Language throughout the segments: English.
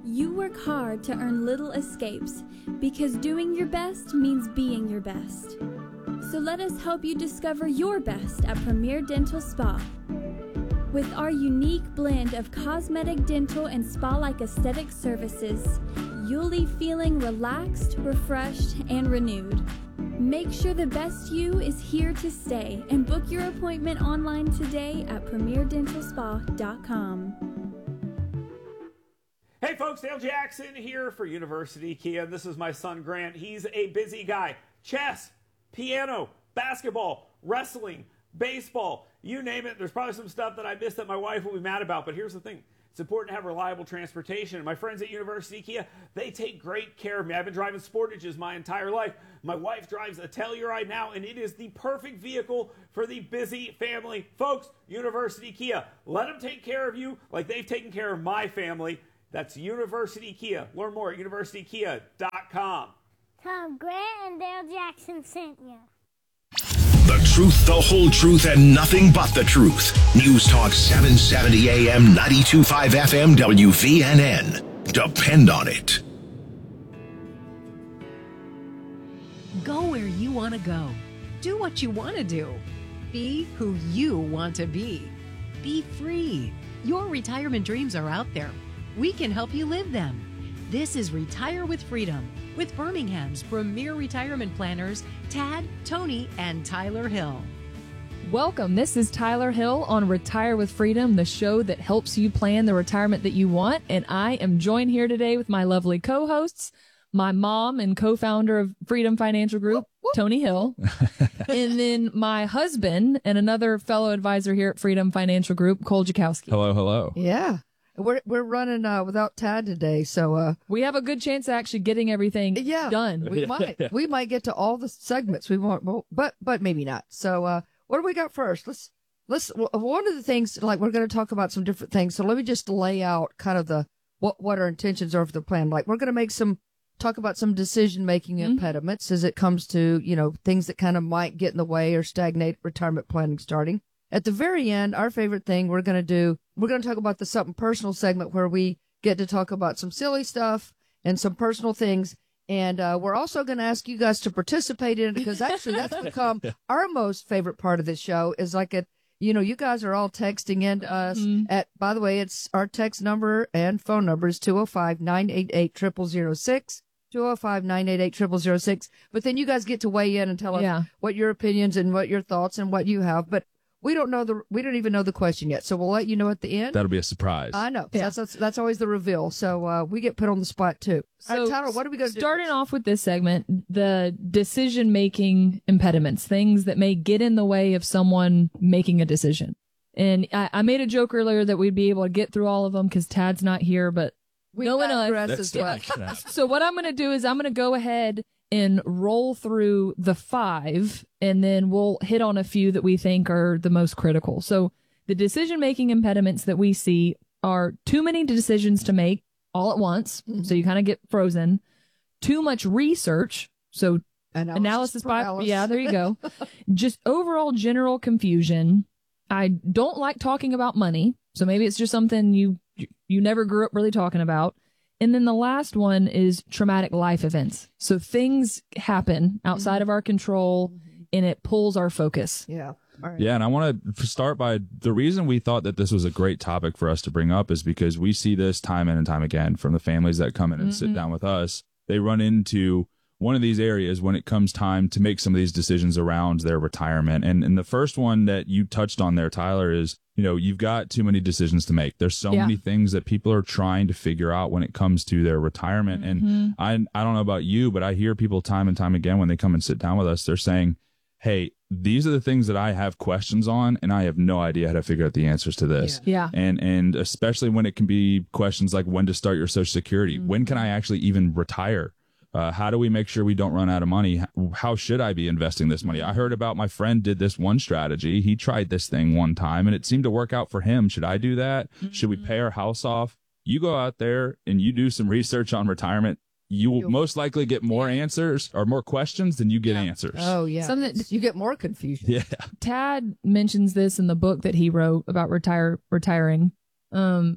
You work hard to earn little escapes because doing your best means being your best. So let us help you discover your best at Premier Dental Spa. With our unique blend of cosmetic, dental, and spa-like aesthetic services, you'll leave feeling relaxed, refreshed, and renewed. Make sure the best you is here to stay and book your appointment online today at premierdentalspa.com. Hey folks, Dale Jackson here for University Kia. This is my son Grant. He's a busy guy. Chess, piano, basketball, wrestling, baseball, you name it. There's probably some stuff that I missed that my wife will be mad about, but here's the thing. It's important to have reliable transportation. My friends at University Kia, they take great care of me. I've been driving Sportages my entire life. My wife drives a Telluride now, and it is the perfect vehicle for the busy family. Folks, University Kia, let them take care of you like they've taken care of my family. That's University Kia. Learn more at universitykia.com. Tom Grant and Dale Jackson sent you. The truth, the whole truth, and nothing but the truth. News Talk 770 AM, 92.5 FM, WVNN. Depend on it. Go where you want to go. Do what you want to do. Be who you want to be. Be free. Your retirement dreams are out there. We can help you live them. This is Retire with Freedom with Birmingham's premier retirement planners, Tad, Tony, and Tyler Hill. Welcome. This is Tyler Hill on Retire with Freedom, the show that helps you plan the retirement that you want. And I am joined here today with my lovely co-hosts, my mom and co-founder of Freedom Financial Group, Tony Hill, and then my husband and another fellow advisor here at Freedom Financial Group, Cole Jakowski. Hello, hello. Yeah. We're running without Tad today, so we have a good chance of actually getting everything done. We might get to all the segments we want, but maybe not. So what do we got first? Let's one of the things, like, we're going to talk about some different things. So let me just lay out kind of what our intentions are for the plan. Like, we're going to talk about some decision making impediments as it comes to, things that kind of might get in the way or stagnate retirement planning starting. At the very end, our favorite thing we're going to talk about the something personal segment where we get to talk about some silly stuff and some personal things. And we're also going to ask you guys to participate in it, because actually that's become our most favorite part of this show is like you guys are all texting in to us by the way, it's our text number and phone number is 205-988-0006. 205-988-0006. But then you guys get to weigh in and tell us what your opinions and what your thoughts and what you have. But we don't even know the question yet, so we'll let you know at the end. That'll be a surprise. I know. Yeah. That's always the reveal. So we get put on the spot too. So Tyler, what are we going to do? Starting off with this segment, the decision-making impediments, things that may get in the way of someone making a decision. And I made a joke earlier that we'd be able to get through all of them because Tad's not here, but knowing us. So what I'm going to do is I'm going to go ahead and roll through the 5, and then we'll hit on a few that we think are the most critical. So the decision-making impediments that we see are too many decisions to make all at once, so you kind of get frozen. Too much research, so analysis by, there you go. Just overall general confusion. I don't like talking about money, so maybe it's just something you never grew up really talking about. And then the last one is traumatic life events. So things happen outside of our control, and it pulls our focus. Yeah. All right. Yeah, and I want to start by the reason we thought that this was a great topic for us to bring up is because we see this time in and time again from the families that come in and sit down with us. They run into one of these areas when it comes time to make some of these decisions around their retirement. And the first one that you touched on there, Tyler, is, you've got too many decisions to make. There's so many things that people are trying to figure out when it comes to their retirement. And I don't know about you, but I hear people time and time again when they come and sit down with us, they're saying, hey, these are the things that I have questions on, and I have no idea how to figure out the answers to this. Yeah. And especially when it can be questions like when to start your Social Security, when can I actually even retire? How do we make sure we don't run out of money? How should I be investing this money? I heard about my friend did this one strategy. He tried this thing one time and it seemed to work out for him. Should I do that? Should we pay our house off? You go out there and you do some research on retirement. You will most likely get more answers or more questions than you get answers. Oh, yeah. You get more confusion. Yeah. Tad mentions this in the book that he wrote about retiring.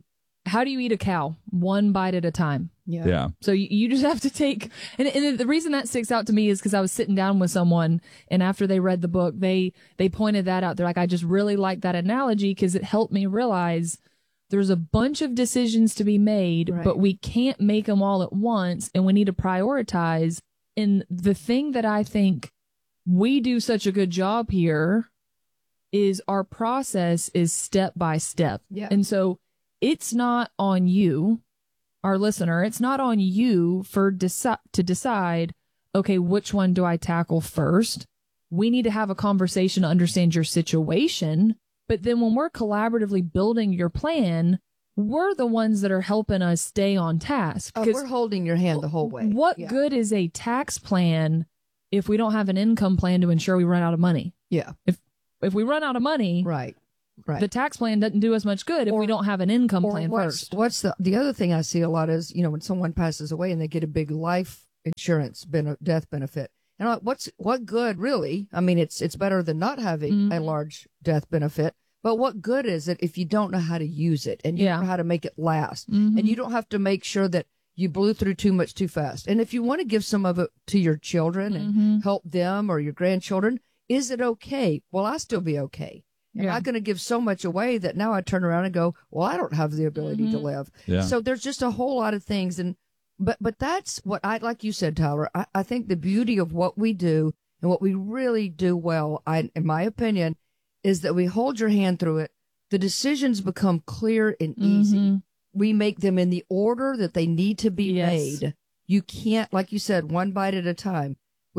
how do you eat a cow? One bite at a time. Yeah. So you just have to take, and the reason that sticks out to me is because I was sitting down with someone, and after they read the book, they pointed that out. They're like, I just really like that analogy because it helped me realize there's a bunch of decisions to be made, Right. but we can't make them all at once, and we need to prioritize. And the thing that I think we do such a good job here is our process is step by step. Yeah. And so it's not on you, our listener, it's not on you to decide, okay, which one do I tackle first? We need to have a conversation to understand your situation. But then when we're collaboratively building your plan, we're the ones that are helping us stay on task. We're holding your hand the whole way. What Yeah. good is a tax plan if we don't have an income plan to ensure we run out of money? Yeah. If we run out of money, Right. the tax plan doesn't do us much good if we don't have an income plan first. What's the other thing I see a lot is, when someone passes away and they get a big life insurance death benefit. And I'm like, what good really? I mean, it's better than not having a large death benefit. But what good is it if you don't know how to use it and you don't know how to make it last? And you don't have to make sure that you blew through too much too fast. And if you want to give some of it to your children and help them or your grandchildren, is it okay? Will I still be okay? Am I going to give so much away that now I turn around and go, well, I don't have the ability to live. Yeah. So there's just a whole lot of things. But that's what like you said, Tyler, I think the beauty of what we do and what we really do well, in my opinion, is that we hold your hand through it. The decisions become clear and easy. We make them in the order that they need to be made. You can't, like you said, one bite at a time.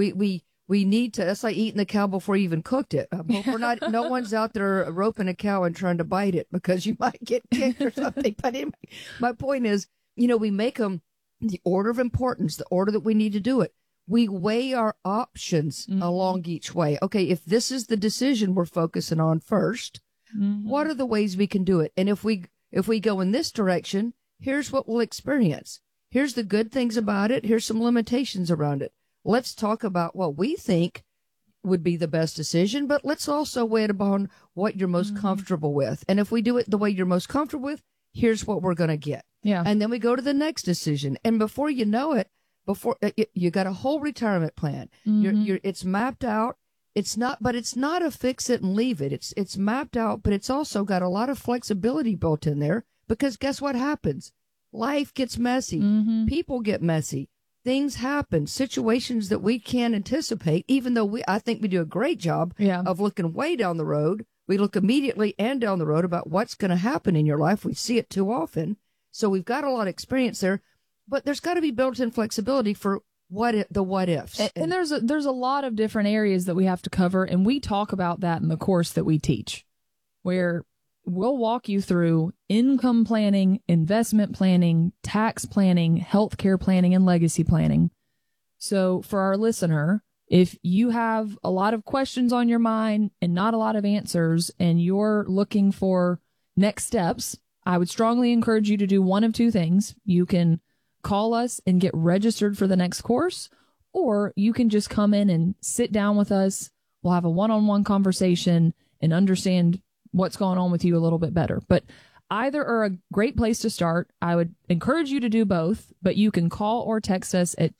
We need to, it's like eating the cow before you even cooked it. I hope no one's out there roping a cow and trying to bite it because you might get kicked or something. But anyway, my point is, we make them the order of importance, the order that we need to do it. We weigh our options along each way. Okay, if this is the decision we're focusing on first, what are the ways we can do it? And if we go in this direction, here's what we'll experience. Here's the good things about it. Here's some limitations around it. Let's talk about what we think would be the best decision, but let's also weigh it upon what you're most comfortable with. And if we do it the way you're most comfortable with, here's what we're going to get. Yeah. And then we go to the next decision. And before you know it, you got a whole retirement plan. It's mapped out. It's not a fix it and leave it. It's mapped out, but it's also got a lot of flexibility built in there because guess what happens? Life gets messy. People get messy. Things happen, situations that we can't anticipate, even though I think we do a great job of looking way down the road. We look immediately and down the road about what's going to happen in your life. We see it too often. So we've got a lot of experience there, but there's got to be built-in flexibility for the what ifs. And there's a lot of different areas that we have to cover, and we talk about that in the course that we teach, where we'll walk you through income planning, investment planning, tax planning, healthcare planning, and legacy planning. So for our listener, if you have a lot of questions on your mind and not a lot of answers, and you're looking for next steps, I would strongly encourage you to do one of two things. You can call us and get registered for the next course, or you can just come in and sit down with us. We'll have a one-on-one conversation and understand what's going on with you a little bit better. But either are a great place to start. I would encourage you to do both, but you can call or text us at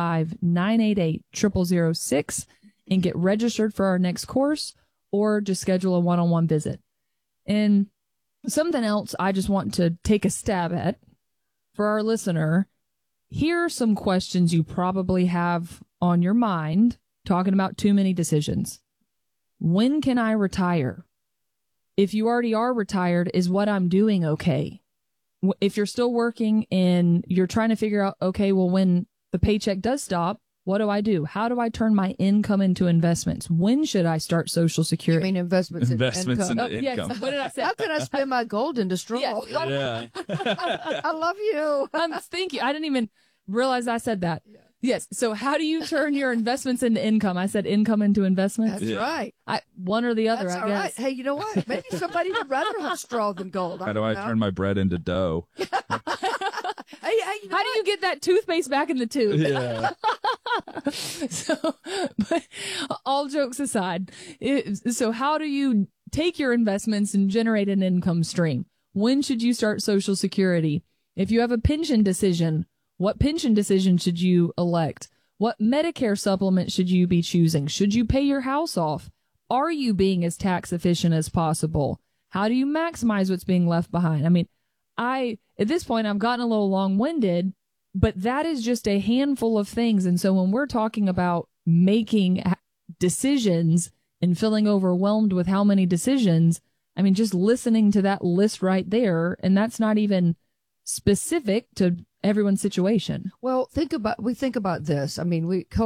205-988-0006 and get registered for our next course, or just schedule a one-on-one visit. And something else I just want to take a stab at for our listener, here are some questions you probably have on your mind talking about too many decisions. When can I retire? If you already are retired, is what I'm doing okay? If you're still working and you're trying to figure out, okay, well, when the paycheck does stop, what do I do? How do I turn my income into investments? When should I start Social Security? You mean investments in Investments income? in income. Yes. What did I say? How can I spend my gold into straw? Yeah. I love you. Thank you. I didn't even realize I said that. Yes. So how do you turn your investments into income? I said income into investments. That's right. One or the other, That's I all guess. right. Hey, you know what? Maybe somebody would rather have straw than gold. How do I turn my bread into dough? Hey, How do you get that toothpaste back in the tube? Yeah. So, but all jokes aside, so how do you take your investments and generate an income stream? when should you start Social Security? If you have a pension decision, what pension decision should you elect? What Medicare supplement should you be choosing? Should you pay your house off? Are you being as tax efficient as possible? How do you maximize what's being left behind? I mean, at this point, I've gotten a little long-winded, but that is just a handful of things. And so when we're talking about making decisions and feeling overwhelmed with how many decisions, I mean, just listening to that list right there, and that's not even specific to everyone's situation. Well, think about this. I mean,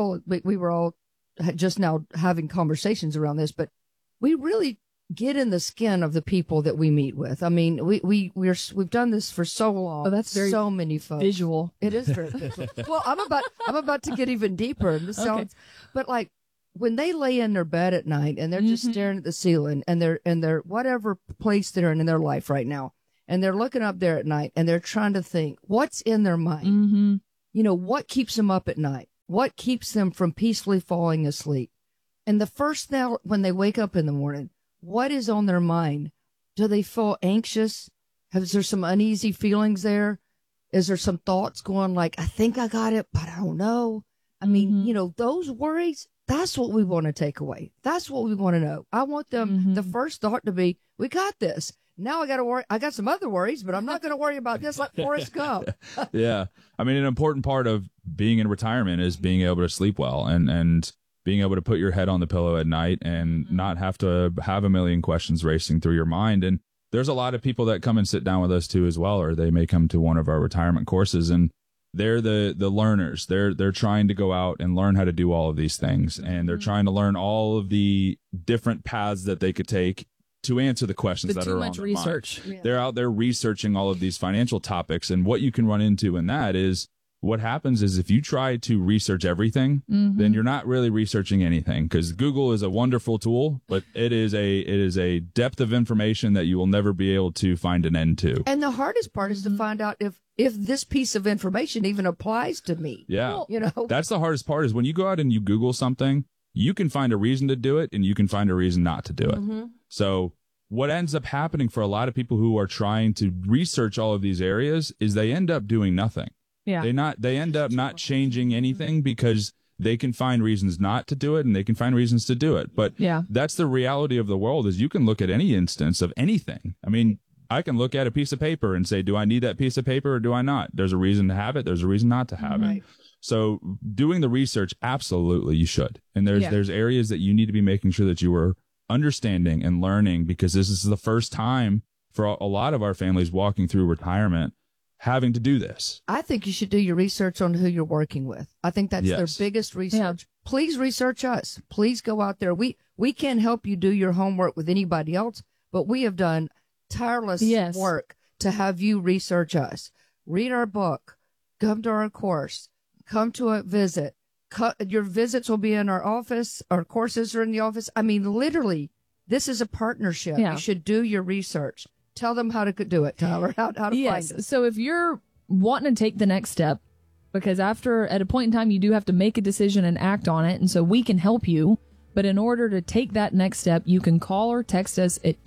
we were all just now having conversations around this, but we really get in the skin of the people that we meet with. I mean, we've done this for so long. Oh, that's very so many folks. Visual. It is very visual. Well, I'm about to get even deeper. This sounds, but like when they lay in their bed at night and they're just staring at the ceiling and they're whatever place they're in their life right now, and they're looking up there at night and they're trying to think what's in their mind. You know, what keeps them up at night? What keeps them from peacefully falling asleep? And the first thing when they wake up in the morning, what is on their mind? Do they feel anxious? Is there some uneasy feelings there? Is there some thoughts going like, I think I got it, but I don't know? I mean, you know, those worries, that's what we want to take away. That's what we want to know. I want them, the first thought to be, we got this. Now I got to worry. I got some other worries, but I'm not going to worry about this like Forrest Gump. Yeah. I mean, an important part of being in retirement is being able to sleep well and being able to put your head on the pillow at night and not have to have a million questions racing through your mind. And there's a lot of people that come and sit down with us too as well, or they may come to one of our retirement courses, and they're the learners. They're trying to go out and learn how to do all of these things, and they're trying to learn all of the different paths that they could take to answer the questions that are on their mind. Too much research. Yeah. They're out there researching all of these financial topics, and what you can run into in that is what happens is if you try to research everything, then you're not really researching anything, because Google is a wonderful tool, but it is a depth of information that you will never be able to find an end to. And the hardest part is to find out if this piece of information even applies to me. Yeah. Well, you know, that's the hardest part is when you go out and you Google something, you can find a reason to do it and you can find a reason not to do it. So what ends up happening for a lot of people who are trying to research all of these areas is they end up doing nothing. Yeah. They end up not changing anything because they can find reasons not to do it and they can find reasons to do it. But that's the reality of the world, is you can look at any instance of anything. I mean, I can look at a piece of paper and say, do I need that piece of paper or do I not? There's a reason to have it. There's a reason not to have it. So doing the research, absolutely you should. And there's areas that you need to be making sure that you are understanding and learning, because this is the first time for a lot of our families walking through retirement having to do this. I think you should do your research on who you're working with. I think that's their biggest research. Yeah. Please research us. Please go out there. We can't help you do your homework with anybody else, but we have done tireless work to have you research us. Read our book. Come to our course. Come to a visit. Your visits will be in our office. Our courses are in the office. I mean, literally, this is a partnership. You should do your research. Tell them how to do it, Tyler, how to find us. So if you're wanting to take the next step, because at a point in time, you do have to make a decision and act on it, and so we can help you. But in order to take that next step, you can call or text us at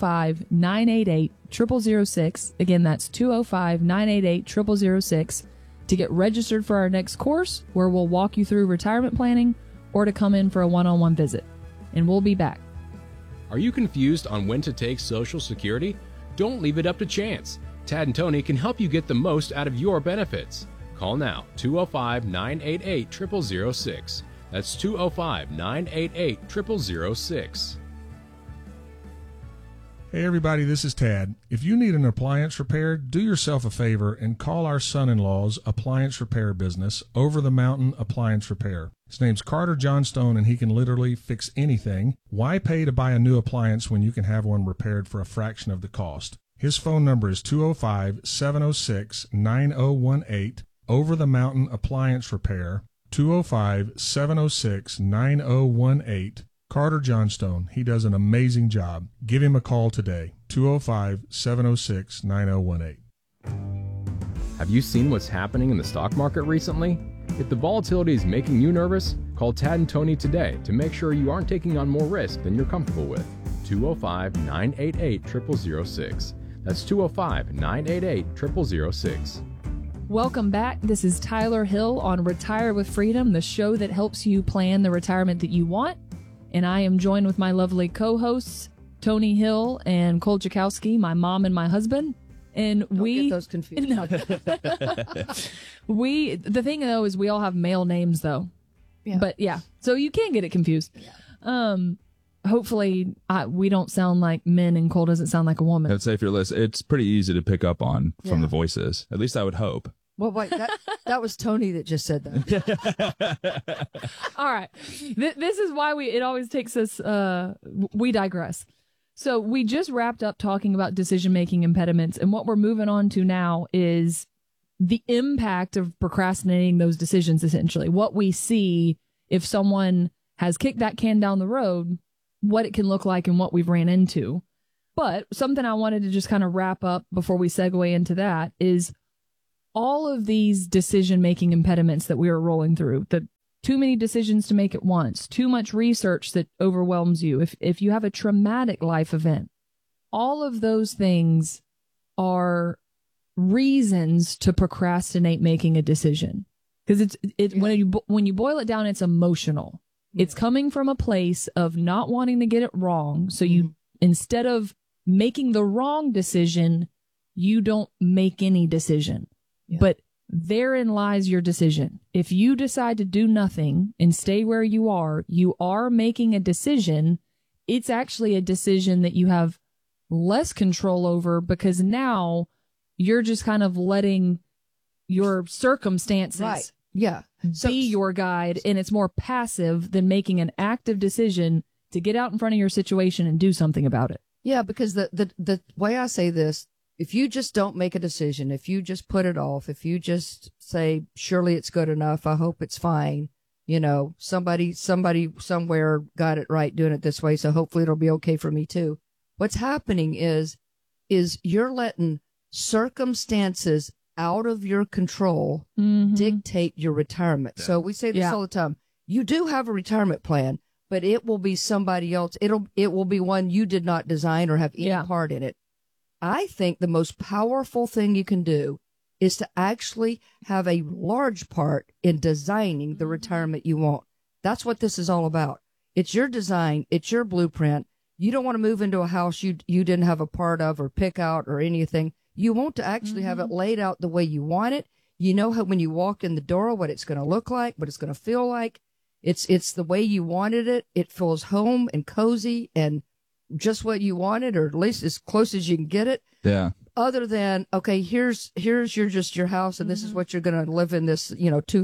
205-988-0006. Again, that's 205-988-0006 to get registered for our next course, where we'll walk you through retirement planning, or to come in for a one-on-one visit. And we'll be back. Are you confused on when to take Social Security? Don't leave it up to chance. Tad and Tony can help you get the most out of your benefits. Call now, 205-988-0006. That's 205-988-0006. Hey everybody, this is Tad. If you need an appliance repaired, do yourself a favor and call our son-in-law's appliance repair business, Over the Mountain Appliance Repair. His name's Carter Johnstone, and he can literally fix anything. Why pay to buy a new appliance when you can have one repaired for a fraction of the cost? His phone number is 205-706-9018, Over the Mountain Appliance Repair, 205-706-9018. Carter Johnstone. He does an amazing job. Give him a call today, 205-706-9018. Have you seen what's happening in the stock market recently? If the volatility is making you nervous, call Tad and Tony today to make sure you aren't taking on more risk than you're comfortable with. 205-988-0006. That's 205-988-0006. Welcome back. This is Tyler Hill on Retire with Freedom, the show that helps you plan the retirement that you want. And I am joined with my lovely co-hosts, Tony Hill and Cole Jakowski, my mom and my husband. And Don't get those confused. No. The thing though is we all have male names though. Yeah. But yeah, so you can get it confused. Yeah. Hopefully we don't sound like men and Cole doesn't sound like a woman. I'd say if you're listening, it's pretty easy to pick up on from the voices. At least I would hope. Well, wait, that was Tony that just said that. All right. This is why it always takes us, we digress. So we just wrapped up talking about decision-making impediments, and what we're moving on to now is the impact of procrastinating those decisions, essentially. What we see if someone has kicked that can down the road, what it can look like and what we've ran into. But something I wanted to just kind of wrap up before we segue into that is all of these decision-making impediments that we are rolling through, the too many decisions to make at once, too much research that overwhelms you, if you have a traumatic life event, all of those things are reasons to procrastinate making a decision. Because when you boil it down, it's emotional. It's coming from a place of not wanting to get it wrong. So you, instead of making the wrong decision, you don't make any decision. Yeah. But therein lies your decision. If you decide to do nothing and stay where you are making a decision. It's actually a decision that you have less control over, because now you're just kind of letting your circumstances be your guide, and it's more passive than making an active decision to get out in front of your situation and do something about it. Yeah, because the way I say this, if you just don't make a decision, if you just put it off, if you just say, surely it's good enough, I hope it's fine, somebody somewhere got it right doing it this way, so hopefully it'll be okay for me too. What's happening is you're letting circumstances out of your control dictate your retirement. Yeah. So we say this all the time. You do have a retirement plan, but it will be somebody else. It will be one you did not design or have any part in it. I think the most powerful thing you can do is to actually have a large part in designing the retirement you want. That's what this is all about. It's your design. It's your blueprint. You don't want to move into a house you didn't have a part of or pick out or anything. You want to actually have it laid out the way you want it. You know how when you walk in the door, what it's going to look like, what it's going to feel like. It's the way you wanted it. It feels home and cozy and just what you wanted, or at least as close as you can get it. Yeah. Other than, okay, here's your house, and this is what you're going to live in, this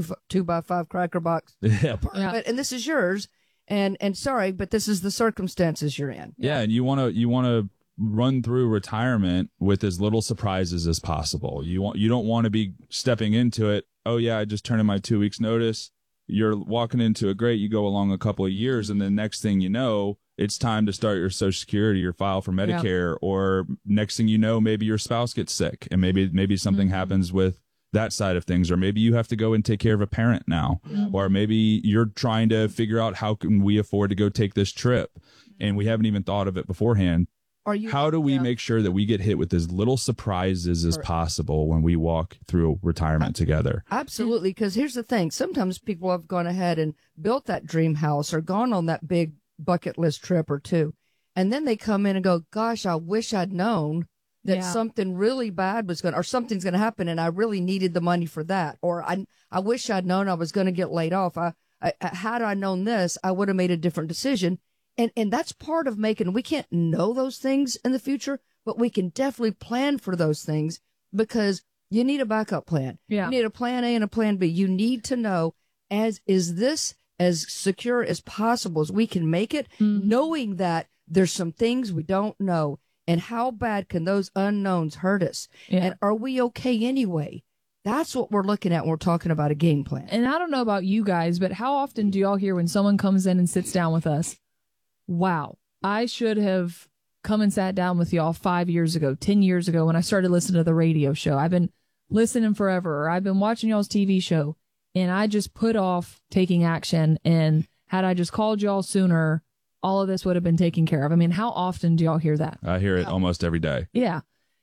2x5 cracker box apartment, and this is yours. And sorry, but this is the circumstances you're in. Yeah, and you want to run through retirement with as little surprises as possible. You don't want to be stepping into it. Oh yeah, I just turned in my 2 weeks notice. You're walking into it great. You go along a couple of years, and then next thing you know, it's time to start your Social Security, your file for Medicare, or next thing you know, maybe your spouse gets sick, and maybe something happens with that side of things, or maybe you have to go and take care of a parent now, or maybe you're trying to figure out how can we afford to go take this trip, and we haven't even thought of it beforehand. How do we make sure that we get hit with as little surprises as possible when we walk through retirement together? Absolutely, because here's the thing. Sometimes people have gone ahead and built that dream house or gone on that big bucket list trip or two, and then they come in and go, gosh, I wish I'd known that something really bad was or something's going to happen, and I really needed the money for that. Or I wish I'd known I was going to get laid off. Had I known this, I would have made a different decision. And that's part of we can't know those things in the future, but we can definitely plan for those things, because you need a backup plan. Yeah. You need a plan A and a plan B. You need to know, is this as secure as possible as we can make it, knowing that there's some things we don't know, and how bad can those unknowns hurt us? Yeah. And are we okay anyway? That's what we're looking at when we're talking about a game plan. And I don't know about you guys, but how often do y'all hear when someone comes in and sits down with us, wow, I should have come and sat down with y'all 5 years ago, 10 years ago when I started listening to the radio show. I've been listening forever, or I've been watching y'all's TV show, and I just put off taking action. And had I just called y'all sooner, all of this would have been taken care of. I mean, how often do y'all hear that? I hear it almost every day. Yeah.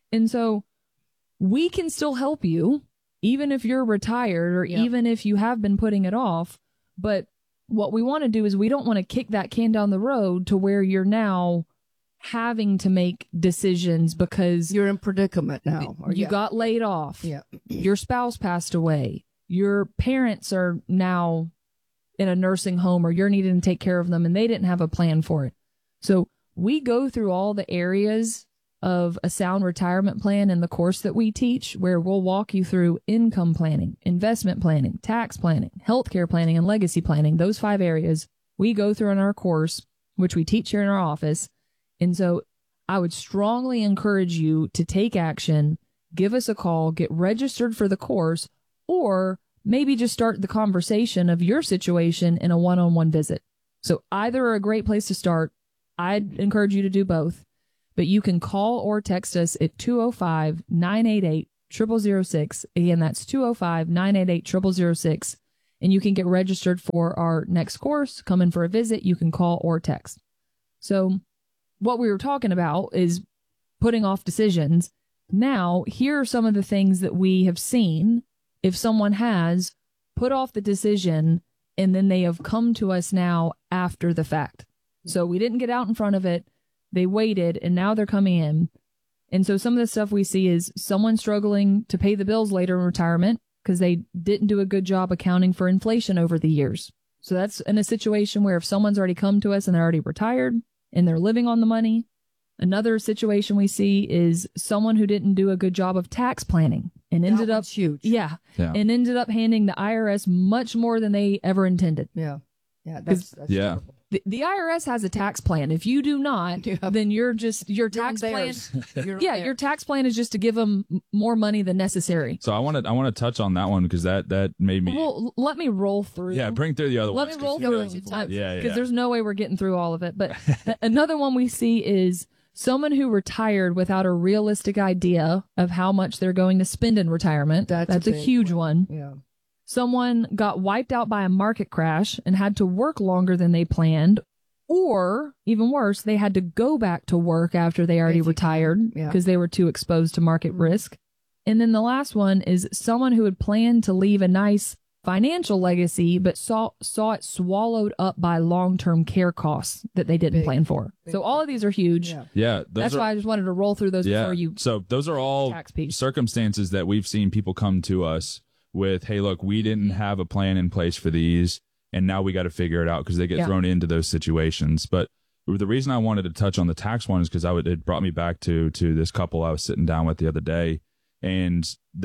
And so we can still help you, even if you're retired or even if you have been putting it off. But what we want to do is we don't want to kick that can down the road to where you're now having to make decisions because you're in predicament now. You got laid off. Yeah. Your spouse passed away. Your parents are now in a nursing home or you're needing to take care of them and they didn't have a plan for it. So we go through all the areas of a sound retirement plan in the course that we teach, where we'll walk you through income planning, investment planning, tax planning, healthcare planning, and legacy planning. Those 5 areas we go through in our course, which we teach here in our office. And so I would strongly encourage you to take action, give us a call, get registered for the course, or maybe just start the conversation of your situation in a one-on-one visit. So either are a great place to start. I'd encourage you to do both, but you can call or text us at 205-988-0006. Again, that's 205-988-0006. And you can get registered for our next course, come in for a visit. You can call or text. So what we were talking about is putting off decisions. Now, here are some of the things that we have seen if someone has put off the decision and then they have come to us now after the fact. So we didn't get out in front of it. They waited and now they're coming in. And so some of the stuff we see is someone struggling to pay the bills later in retirement because they didn't do a good job accounting for inflation over the years. So that's in a situation where if someone's already come to us and they're already retired and they're living on the money. Another situation we see is someone who didn't do a good job of tax planning and ended up huge. Yeah. And ended up handing the IRS much more than they ever intended. Yeah. Yeah. That's terrible. The IRS has a tax plan. If you do not, then your tax plan. Your tax plan is just to give them more money than necessary. So I want to touch on that one because that made me. Well, let me roll through. Yeah, bring through the other one. Let me roll through. Yeah. Because there's no way we're getting through all of it. But another one we see is someone who retired without a realistic idea of how much they're going to spend in retirement. That's a huge one. Yeah. Someone got wiped out by a market crash and had to work longer than they planned, or even worse, they had to go back to work after they already retired because they were too exposed to market risk. And then the last one is someone who had planned to leave a nice financial legacy, but saw it swallowed up by long-term care costs that they didn't plan for. So all of these are huge. Yeah. That's why I just wanted to roll through those before you. So those are all circumstances that we've seen people come to us with, hey, look, we didn't have a plan in place for these, and now we got to figure it out because they get thrown into those situations. But the reason I wanted to touch on the tax one is because it brought me back to this couple I was sitting down with the other day, and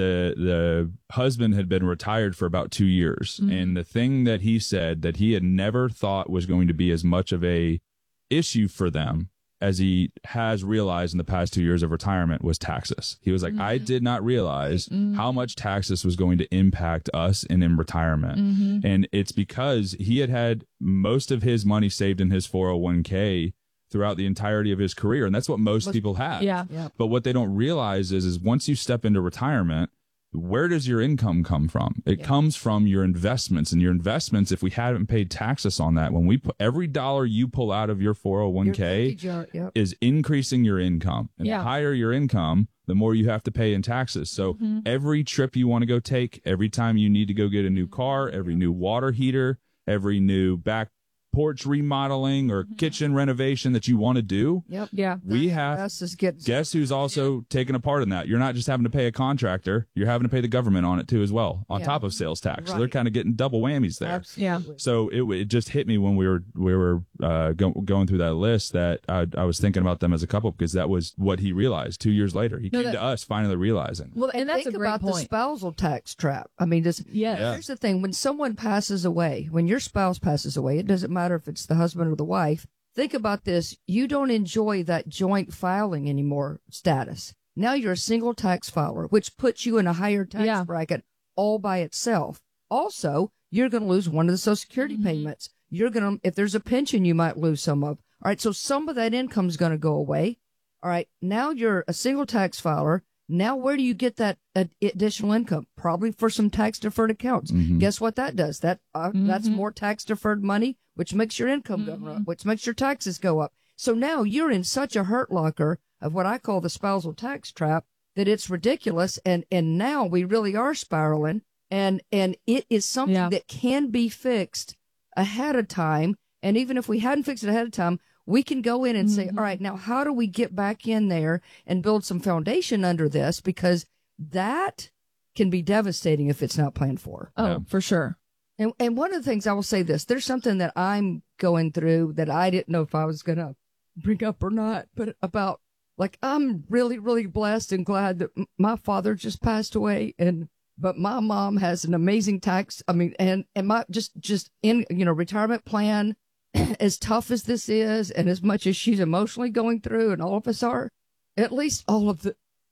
the husband had been retired for about 2 years. Mm-hmm. And the thing that he said that he had never thought was going to be as much of a issue for them as he has realized in the past 2 years of retirement was taxes. He was like, I did not realize how much taxes was going to impact us in retirement. Mm-hmm. And it's because he had most of his money saved in his 401k throughout the entirety of his career. And that's what most people have. Yeah. But what they don't realize is once you step into retirement, where does your income come from? It comes from your investments, and your investments, if we haven't paid taxes on that, when we put every dollar you pull out of your 401k is increasing your income. And the higher your income, the more you have to pay in taxes. So every trip you want to go take, every time you need to go get a new car, every new water heater, every new back porch remodeling or kitchen renovation that you want to do. Yep. Yeah. We have, guess who's also taking a part in that? You're not just having to pay a contractor, you're having to pay the government on it too as well, on top of sales tax. Right. So they're kind of getting double whammies there. Absolutely. Yeah. So it just hit me when we were going through that list that I was thinking about them as a couple because that was what he realized 2 years later. He came to us finally realizing. Well, and that's think a great about point. The spousal tax trap. I mean, here's the thing. When someone passes away, when your spouse passes away, it doesn't matter if it's the husband or the wife. Think about this. You don't enjoy that joint filing anymore status. Now you're a single tax filer, which puts you in a higher tax bracket all by itself. Also, you're going to lose one of the Social Security payments. You're going to, if there's a pension, you might lose some of. All right. So some of that income is going to go away. All right. Now you're a single tax filer. Now, where do you get that additional income? Probably for some tax deferred accounts. Mm-hmm. Guess what that does? That's more tax deferred money, which makes your income go up, which makes your taxes go up. So now you're in such a hurt locker of what I call the spousal tax trap that it's ridiculous. And now we really are spiraling, and it is something that can be fixed ahead of time. And even if we hadn't fixed it ahead of time, we can go in and say, all right, now how do we get back in there and build some foundation under this? Because that can be devastating if it's not planned for. Oh, for sure. And one of the things I will say this, there's something that I'm going through that I didn't know if I was going to bring up or not, but about, like, I'm really, really blessed and glad that my father just passed away, but my mom has an amazing and my just in, retirement plan, as tough as this is, and as much as she's emotionally going through, and all of us are, at least all of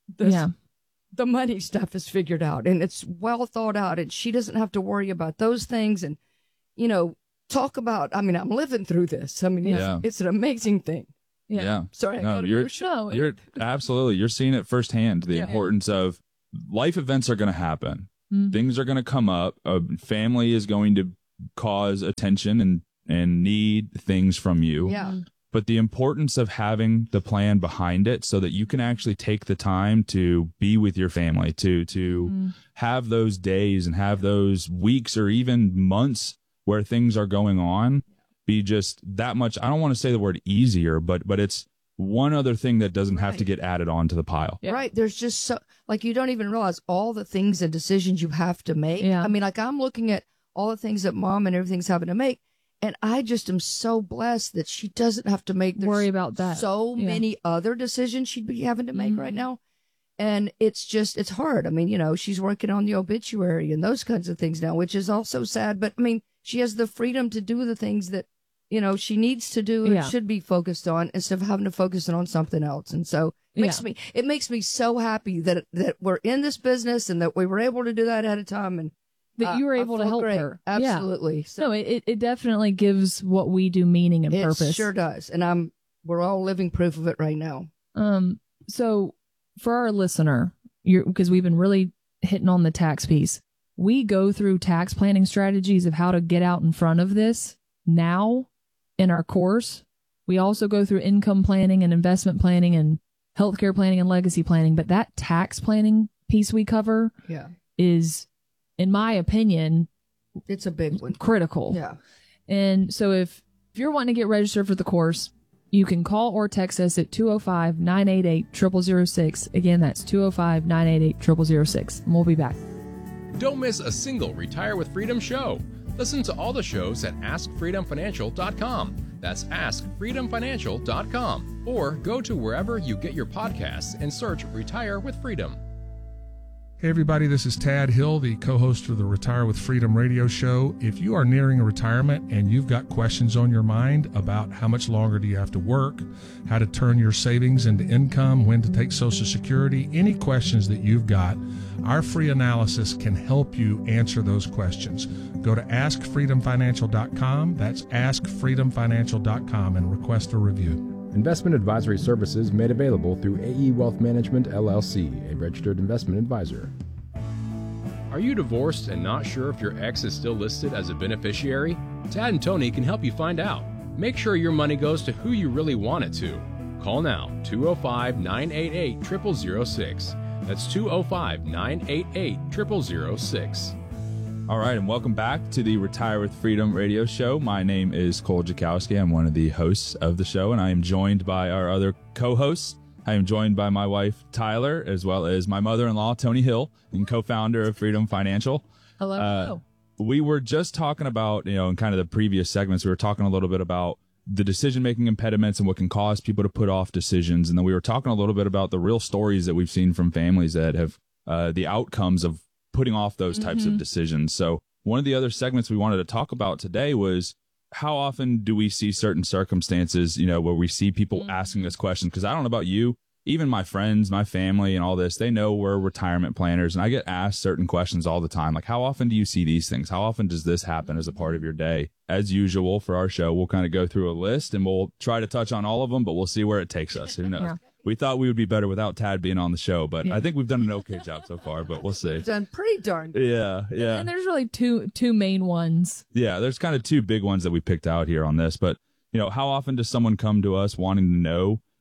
the money stuff is figured out, and it's well thought out, and she doesn't have to worry about those things. And, talk about, I'm living through this. It's an amazing thing. Yeah. Sorry. You're absolutely, you're seeing it firsthand, the importance of life events are going to happen. Things are going to come up. A family is going to cause attention and need things from you. Yeah. But the importance of having the plan behind it so that you can actually take the time to be with your family, to have those days and have those weeks or even months where things are going on be just that much. I don't want to say the word easier, but it's one other thing that doesn't have to get added onto the pile. Yeah. Right. There's just you don't even realize all the things and decisions you have to make. Yeah. I'm looking at all the things that mom and everything's having to make. And I just am so blessed that she doesn't have to worry about that. So many other decisions she'd be having to make right now. And it's hard. She's working on the obituary and those kinds of things now, which is also sad. But she has the freedom to do the things that, she needs to do and should be focused on, instead of having to focus on something else. And so it makes me so happy that we're in this business and that we were able to do that ahead of time. And that you were able to help her. Absolutely. Yeah. So it definitely gives what we do meaning and purpose. It sure does. And we're all living proof of it right now. So for our listener, because we've been really hitting on the tax piece, we go through tax planning strategies of how to get out in front of this now in our course. We also go through income planning and investment planning and healthcare planning and legacy planning. But that tax planning piece we cover is, in my opinion, it's a big one. Critical. Yeah. And so if you're wanting to get registered for the course, you can call or text us at 205-988-0006. Again, that's 205-988-0006. And we'll be back. Don't miss a single Retire with Freedom show. Listen to all the shows at AskFreedomFinancial.com. That's AskFreedomFinancial.com. Or go to wherever you get your podcasts and search Retire with Freedom. Hey everybody, this is Tad Hill, the co-host of the Retire with Freedom radio show. If you are nearing a retirement and you've got questions on your mind about how much longer do you have to work, how to turn your savings into income, when to take Social Security, any questions that you've got, our free analysis can help you answer those questions. Go to AskFreedomFinancial.com, that's AskFreedomFinancial.com, and request a review. Investment advisory services made available through AE Wealth Management, LLC, a registered investment advisor. Are you divorced and not sure if your ex is still listed as a beneficiary? Tad and Tony can help you find out. Make sure your money goes to who you really want it to. Call now, 205-988-0006. That's 205-988-0006. All right, and welcome back to the Retire with Freedom radio show. My name is Cole Jakowski. I'm one of the hosts of the show, and I am joined by our other co-hosts. I am joined by my wife, Tyler, as well as my mother-in-law, Tony Hill, and co-founder of Freedom Financial. Hello. We were just talking about, in kind of the previous segments, we were talking a little bit about the decision-making impediments and what can cause people to put off decisions. And then we were talking a little bit about the real stories that we've seen from families that have the outcomes of putting off those types of decisions. So one of the other segments we wanted to talk about today was how often do we see certain circumstances, where we see people asking us questions? Because I don't know about you, even my friends, my family and all this, they know we're retirement planners, and I get asked certain questions all the time. Like, how often do you see these things? How often does this happen as a part of your day? As usual for our show, we'll kind of go through a list and we'll try to touch on all of them, but we'll see where it takes us. Who knows? Yeah. We thought we would be better without Tad being on the show, but I think we've done an okay job so far, but we'll see. We've done pretty darn good. Yeah. And there's really two main ones. Yeah, there's kind of two big ones that we picked out here on this, but how often does someone come to us wanting to know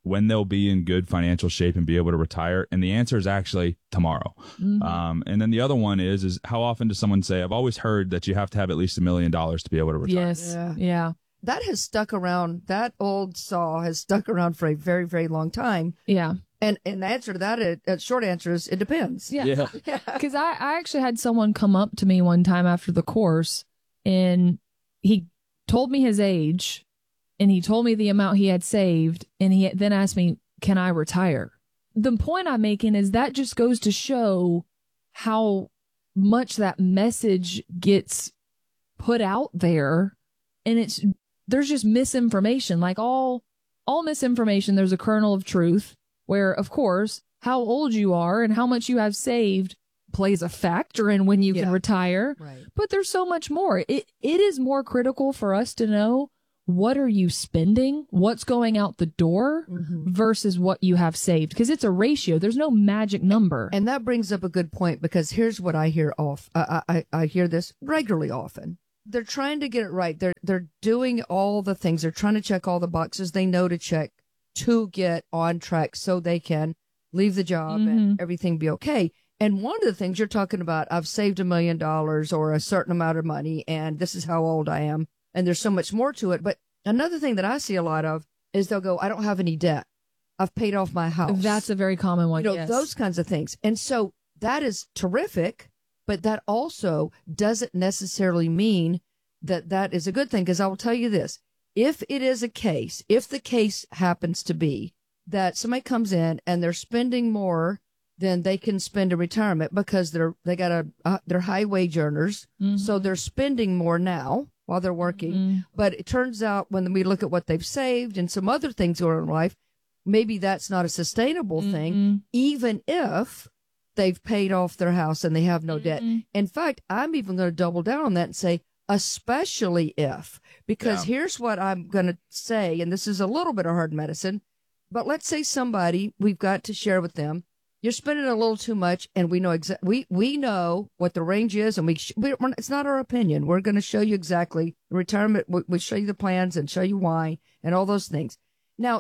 when they'll be in good financial shape and be able to retire? And the answer is actually tomorrow. And then the other one is how often does someone say, I've always heard that you have to have at least $1 million to be able to retire? Yes. Yeah. That has stuck around. That old saw has stuck around for a very, very long time. Yeah. And the answer to that, short answer is it depends. Yeah. Because I actually had someone come up to me one time after the course, and he told me his age, and he told me the amount he had saved, and he then asked me, can I retire? The point I'm making is that just goes to show how much that message gets put out there, and there's just misinformation. Like all misinformation, there's a kernel of truth, where, of course, how old you are and how much you have saved plays a factor in when you can retire. Right. But there's so much more. It is more critical for us to know, what are you spending, what's going out the door versus what you have saved, because it's a ratio. There's no magic number. And that brings up a good point, because here's what I hear I hear this regularly often. They're trying to get it right. They're doing all the things. They're trying to check all the boxes they know to check to get on track so they can leave the job and everything be okay. And one of the things you're talking about, I've saved $1 million or a certain amount of money, and this is how old I am. And there's so much more to it. But another thing that I see a lot of is they'll go, I don't have any debt. I've paid off my house. That's a very common one. You know, those kinds of things. And so that is terrific, but that also doesn't necessarily mean that that is a good thing. Because I will tell you this, if the case happens to be that somebody comes in and they're spending more than they can spend in retirement because they're high wage earners. So they're spending more now while they're working. But it turns out when we look at what they've saved and some other things going on in life, maybe that's not a sustainable thing, even if they've paid off their house and they have no debt. In fact, I'm even going to double down on that and say, especially if, because here's what I'm going to say, and this is a little bit of hard medicine, but let's say somebody, we've got to share with them, you're spending a little too much, and we know we know what the range is, and it's not our opinion. We're going to show you exactly retirement. We show you the plans and show you why and all those things. Now,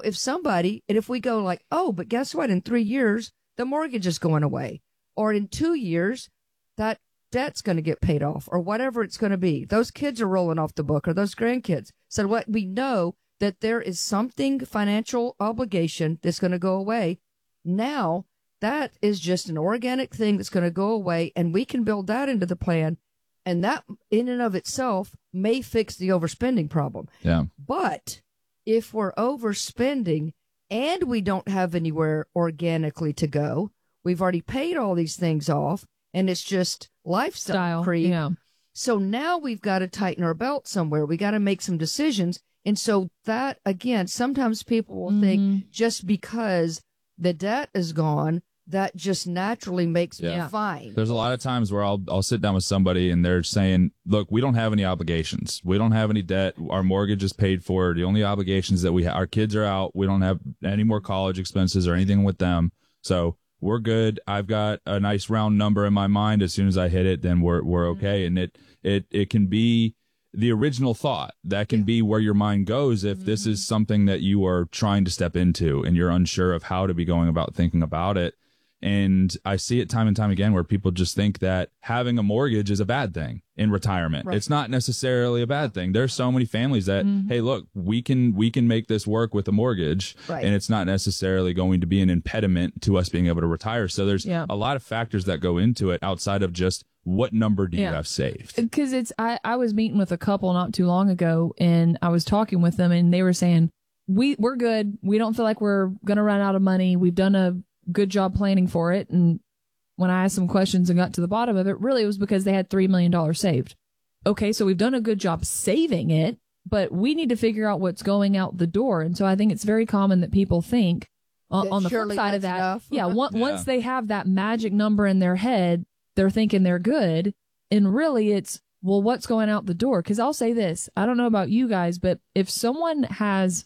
if we go like, oh, but guess what? In 3 years, the mortgage is going away, or in 2 years, that debt's going to get paid off, or whatever it's going to be. Those kids are rolling off the book, or those grandkids. So what we know that there is something financial obligation that's going to go away. Now, that is just an organic thing that's going to go away, and we can build that into the plan, and that in and of itself may fix the overspending problem. Yeah. But if we're overspending and we don't have anywhere organically to go, we've already paid all these things off, and it's just lifestyle creep. Yeah. So now we've got to tighten our belt somewhere. We got to make some decisions. And so that, again, sometimes people will think just because the debt is gone, that just naturally makes me fine. There's a lot of times where I'll sit down with somebody and they're saying, look, we don't have any obligations. We don't have any debt. Our mortgage is paid for. The only obligations that our kids are out. We don't have any more college expenses or anything with them. So we're good. I've got a nice round number in my mind. As soon as I hit it, then we're okay. And it can be the original thought. That can be where your mind goes if this is something that you are trying to step into and you're unsure of how to be going about thinking about it. And I see it time and time again where people just think that having a mortgage is a bad thing in retirement. Right. It's not necessarily a bad thing. There's so many families that, hey, look, we can make this work with a mortgage, and it's not necessarily going to be an impediment to us being able to retire. So there's a lot of factors that go into it outside of just what number do you have saved? Because I was meeting with a couple not too long ago, and I was talking with them, and they were saying, we're good. We don't feel like we're going to run out of money. We've done a good job planning for it. And when I asked some questions and got to the bottom of it, really it was because they had $3 million saved. Okay, so we've done a good job saving it, but we need to figure out what's going out the door. And so I think it's very common that people think on the flip side of that, once they have that magic number in their head, they're thinking they're good. And really it's, well, what's going out the door? Because I'll say this, I don't know about you guys, but if someone has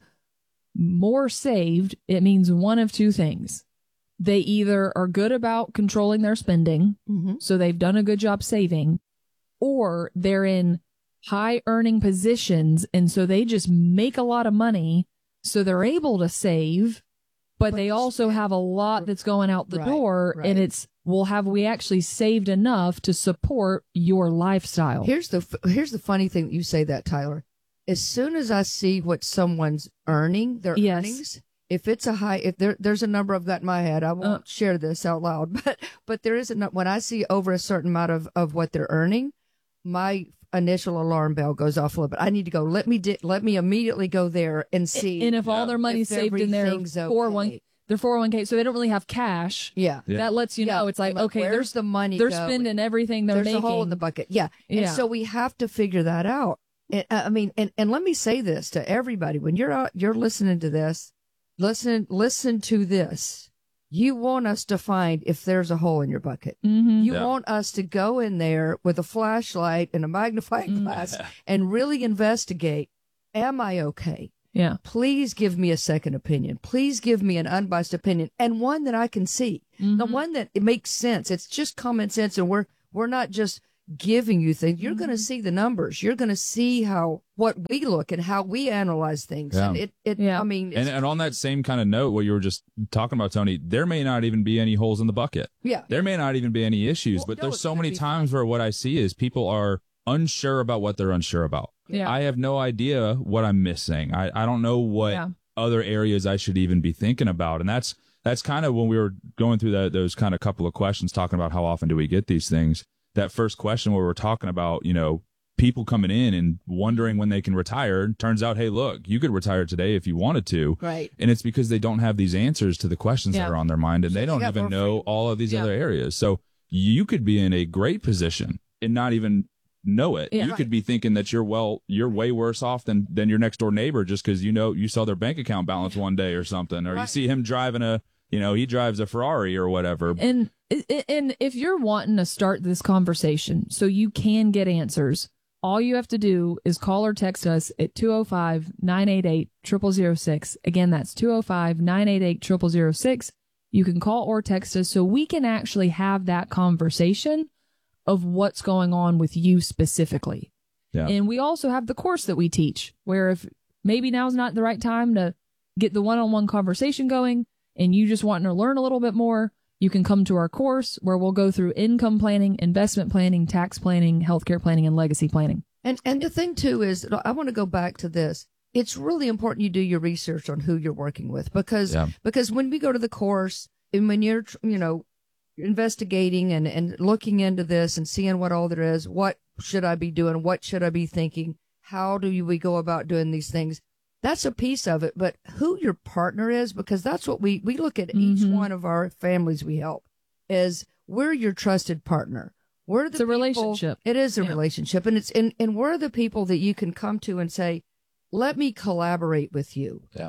more saved, it means one of two things. They either are good about controlling their spending, so they've done a good job saving, or they're in high earning positions, and so they just make a lot of money, so they're able to save, but they also have a lot that's going out the door, and it's, well, have we actually saved enough to support your lifestyle? Here's the funny thing that you say that, Tyler. As soon as I see what someone's earning, their earnings, if it's a high, if there's a number of that in my head, I won't share this out loud, but there is when I see over a certain amount of what they're earning, my initial alarm bell goes off a little bit. I need to go. Let me immediately go there and see. And if all their money's saved in their 401k, so they don't really have cash. Yeah. That lets you know. It's like, okay, where's the money? They're spending everything they're making. There's a hole in the bucket. Yeah. And so we have to figure that out. And, I mean, and let me say this to everybody. When you're out, you're listening to this, listen to this. You want us to find if there's a hole in your bucket. Mm-hmm. You want us to go in there with a flashlight and a magnifying glass and really investigate, am I okay? Yeah. Please give me a second opinion. Please give me an unbiased opinion and one that I can see. Mm-hmm. The one that it makes sense. It's just common sense, and we're not just giving you things. You're going to see the numbers. You're going to see what we look and how we analyze things. Yeah. And I mean, and on that same kind of note, what you were just talking about, Tony, there may not even be any holes in the bucket. Yeah. There may not even be any issues, but there's so many times where what I see is people are unsure about what they're unsure about. Yeah. I have no idea what I'm missing. I don't know what other areas I should even be thinking about. And that's kind of when we were going through those kind of couple of questions, talking about how often do we get these things. That first question where we're talking about, people coming in and wondering when they can retire. Turns out, hey, look, you could retire today if you wanted to. Right. And it's because they don't have these answers to the questions that are on their mind, and they don't even know all of these other areas. So you could be in a great position and not even know it. You could be thinking that you're way worse off than your next door neighbor just because you saw their bank account balance one day or something, or you see him driving he drives a Ferrari or whatever. And if you're wanting to start this conversation so you can get answers, all you have to do is call or text us at 205-988-0006. Again, that's 205-988-0006. You can call or text us so we can actually have that conversation of what's going on with you specifically. Yeah. And we also have the course that we teach, where if maybe now's not the right time to get the one-on-one conversation going and you just want to learn a little bit more, you can come to our course where we'll go through income planning, investment planning, tax planning, healthcare planning, and legacy planning. And the thing, too, is I want to go back to this. It's really important you do your research on who you're working with because when we go to the course and when you're, investigating and looking into this and seeing what all there is, what should I be doing? What should I be thinking? How do we go about doing these things? That's a piece of it, but who your partner is, because that's what we look at each one of our families we help, is we're your trusted partner. It's a relationship. It is a relationship. And and we're the people that you can come to and say, let me collaborate with you. Yeah.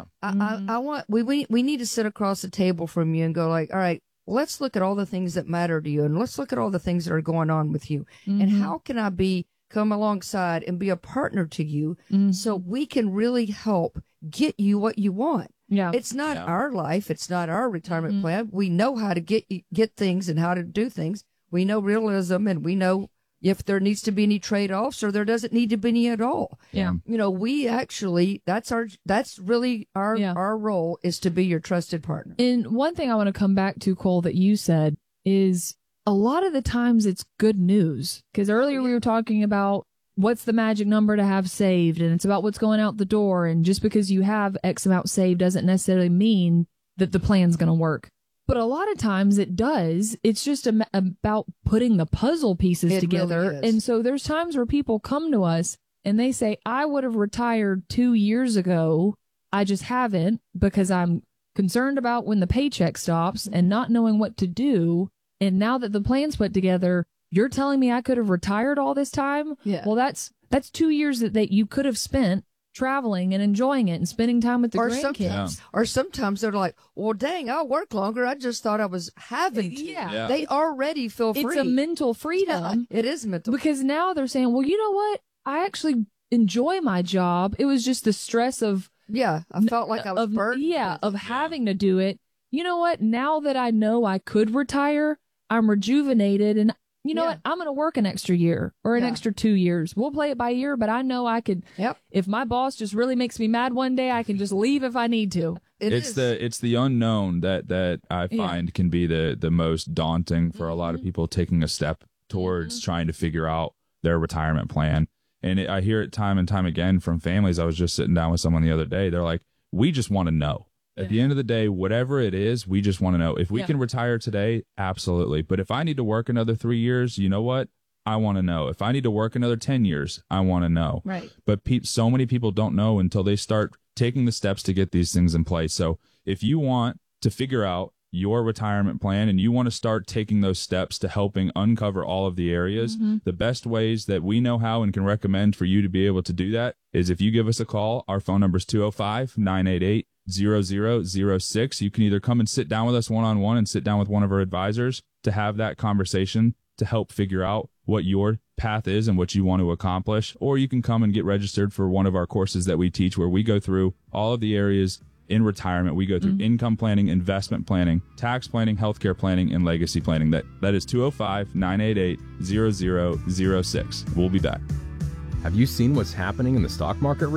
We need to sit across the table from you and go like, all right, let's look at all the things that matter to you and let's look at all the things that are going on with you. And how can I come alongside and be a partner to you so we can really help get you what you want. Yeah. It's not our life. It's not our retirement plan. We know how to get things and how to do things. We know realism, and we know if there needs to be any trade-offs or there doesn't need to be any at all. Yeah. We actually, that's really our role is to be your trusted partner. And one thing I want to come back to, Cole, that you said is a lot of the times it's good news, because earlier we were talking about what's the magic number to have saved, and it's about what's going out the door. And just because you have X amount saved doesn't necessarily mean that the plan's going to work. But a lot of times it does. It's just about putting the puzzle pieces together. Really is. And so there's times where people come to us and they say, I would have retired 2 years ago. I just haven't because I'm concerned about when the paycheck stops and not knowing what to do. And now that the plan's put together, you're telling me I could have retired all this time? Yeah. Well, that's 2 years that you could have spent traveling and enjoying it and spending time with the grandkids. Or sometimes they're like, well, dang, I'll work longer. I just thought I was having to. Yeah. They already feel free. It's a mental freedom. Yeah, it is mental. Because now they're saying, well, you know what? I actually enjoy my job. It was just the stress of... Yeah, I felt like I was burdened. Yeah, of having to do it. You know what? Now that I know I could retire, I'm rejuvenated, and you know what? I'm going to work an extra year or an extra 2 years. We'll play it by ear, but I know I could, if my boss just really makes me mad one day, I can just leave if I need to. it's the unknown that I find can be the most daunting for a lot of people taking a step towards trying to figure out their retirement plan. And I hear it time and time again from families. I was just sitting down with someone the other day. They're like, we just want to know. At the end of the day, whatever it is, we just want to know. If we can retire today, absolutely. But if I need to work another 3 years, you know what? I want to know. If I need to work another 10 years, I want to know. Right. But so many people don't know until they start taking the steps to get these things in place. So if you want to figure out your retirement plan and you want to start taking those steps to helping uncover all of the areas, the best ways that we know how and can recommend for you to be able to do that is if you give us a call. Our phone number is 205-988-0006. You can either come and sit down with us one-on-one and sit down with one of our advisors to have that conversation to help figure out what your path is and what you want to accomplish, or you can come and get registered for one of our courses that we teach where we go through all of the areas in retirement. We go through income planning, investment planning, tax planning, healthcare planning, and legacy planning. That is 205-988-0006. We'll be back. Have you seen what's happening in the stock market